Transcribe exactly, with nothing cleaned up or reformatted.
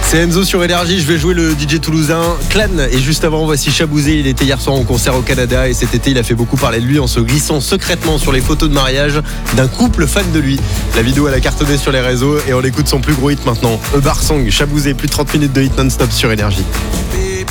C'est Enzo sur Énergie, je vais jouer le D J toulousain Clan. Et juste avant, voici Chabouzé. Il était hier soir en concert au Canada. Et cet été, il a fait beaucoup parler de lui en se glissant secrètement sur les photos de mariage d'un couple fan de lui. La vidéo, elle a cartonné sur les réseaux. Et on écoute son plus gros hit maintenant, Ebar Song. Chabouzé, plus de trente minutes de hit non-stop sur Énergie.